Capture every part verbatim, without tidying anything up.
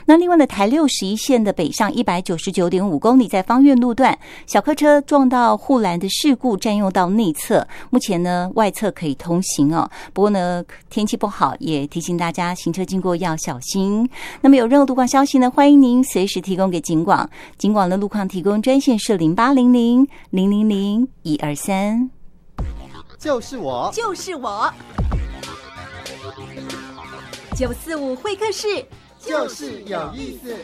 那另外的台六十一线的北上一百九十九点五公里，在芳苑路段小客车撞到护栏的事故占用到内侧，目前呢外侧可以通行哦。不过呢天气不好，也提醒大家行车经过要小心。那么有任何路况消息呢，欢迎您随时提供给警广，警广的路况提供专线是零八零零零零零一二三。 就是我， 就是我，九四五会客室， 就是有意思。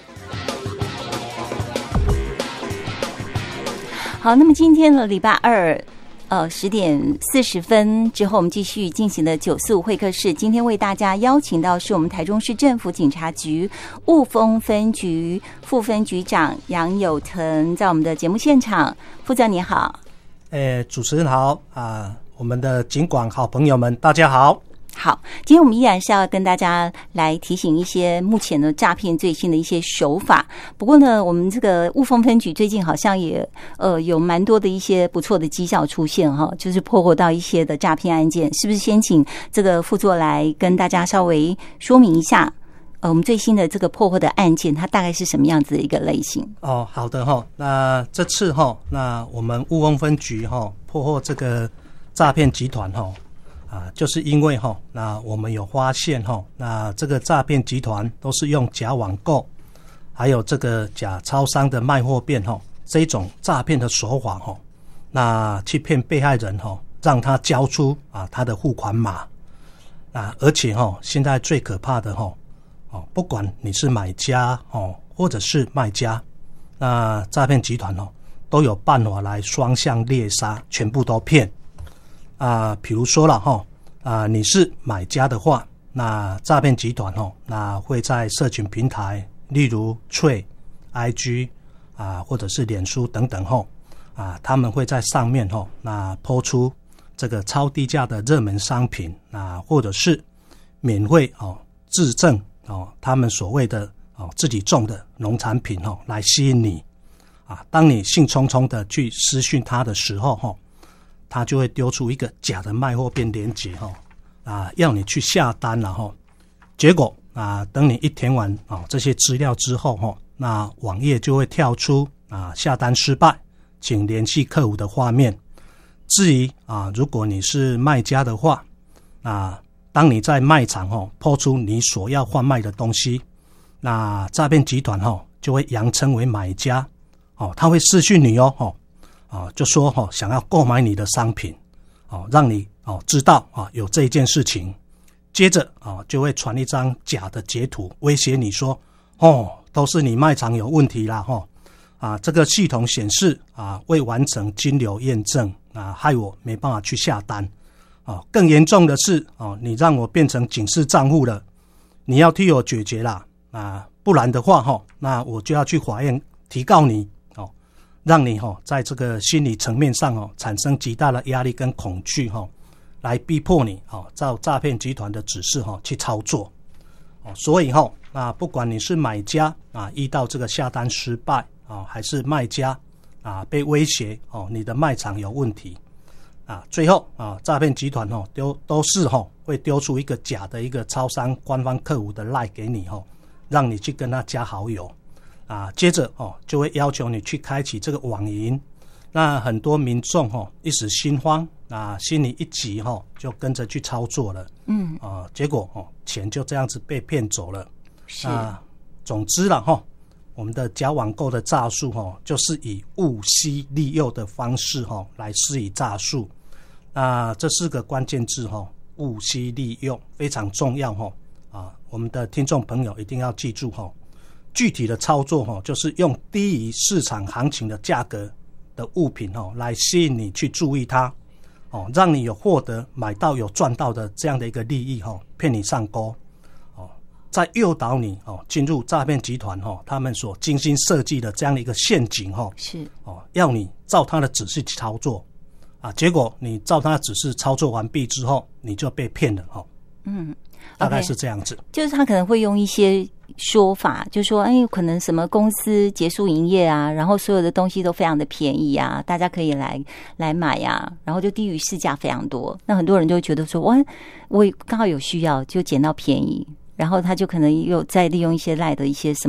好，那么今天的礼拜二，呃，十点四十分之后，我们继续进行的九四五会客室。今天为大家邀请到是我们台中市政府警察局雾峰分局副分局长杨友腾，在我们的节目现场。副长你好。 诶，主持人好啊，我们的警广好朋友们，大家好。 好，今天我们依然是要跟大家来提醒一些目前的诈骗最新的一些手法。不过呢，我们这个雾峰分局最近好像也呃有蛮多的一些不错的绩效出现哈，就是破获到一些的诈骗案件，是不是？先请这个副座来跟大家稍微说明一下，呃，我们最新的这个破获的案件，它大概是什么样子的一个类型？ 哦，好的哈，那这次哈，那我们雾峰分局哈破获这个诈骗集团哈。啊，就是因为哈，那我们有发现哈，那这个诈骗集团都是用假网购，还有这个假超商的卖货店哈，这种诈骗的手法哈，那去骗被害人哈，让他交出啊他的付款码啊，而且哈，现在最可怕的哈，哦，不管你是买家哦，或者是卖家，那诈骗集团哦都有办法来双向猎杀，全部都骗。啊，比如说了哈，啊，你是买家的话，那诈骗集团哦，那会在社群平台，例如脆、I G 啊，或者是脸书等等吼，啊，他们会在上面吼，那抛出这个超低价的热门商品啊，或者是免费哦质证哦，他们所谓的哦自己种的农产品哦，来吸引你啊。当你兴冲冲的去私讯他的时候吼，他就会丢出一个假的卖货店连结哈，啊，要你去下单了哈。结果啊，等你一填完啊这些资料之后哈，那网页就会跳出啊下单失败，请联系客服的画面。至于啊，如果你是卖家的话，啊，当你在卖场哈抛出你所要贩卖的东西，那诈骗集团哈就会佯称为买家哦，他会私讯你哦哦。啊，就说哈、哦，想要购买你的商品，哦，让你哦知道啊有这一件事情，接着啊就会传一张假的截图，威胁你说，哦，都是你卖场有问题啦，哈、哦，啊，这个系统显示啊未完成金流验证啊，害我没办法去下单，啊，更严重的是哦，你让我变成警示账户了，你要替我解决啦，啊，不然的话哈、哦，那我就要去法院提告你。让你哈在这个心理层面上哦产生极大的压力跟恐惧哈，来逼迫你哦照诈骗集团的指示哈去操作哦，所以哈那不管你是买家啊遇到这个下单失败啊，还是卖家啊被威胁哦你的卖场有问题啊，最后啊诈骗集团哦丢都是哈会丢出一个假的一个超商官方客服的 LINE 给你哈，让你去跟他加好友。啊，接着哦，就会要求你去开启这个网银，那很多民众哦一时心慌，啊，心里一急哦，就跟着去操作了，嗯，啊，结果哦钱就这样子被骗走了。是啊，总之了哈，我们的假网购的诈术哈，就是以物吸利诱的方式哈来施以诈术。那这四个关键字哈，物吸利诱非常重要哈，啊，我们的听众朋友一定要记住哈。具体的操作哈，就是用低于市场行情的价格的物品哦，来吸引你去注意它，哦，让你有获得买到有赚到的这样的一个利益哈，骗你上钩，哦，再诱导你哦进入诈骗集团哈，他们所精心设计的这样的一个陷阱哈，是哦，要你照他的指示去操作，啊，结果你照他的指示操作完毕之后，你就被骗了哈，嗯，大概是这样子， okay, 就是他可能会用一些说法，就说哎，可能什么公司结束营业啊，然后所有的东西都非常的便宜啊，大家可以来来买啊，然后就低于市价非常多，那很多人就会觉得说哇，我刚好有需要就捡到便宜，然后他就可能又再利用一些赖的一些什么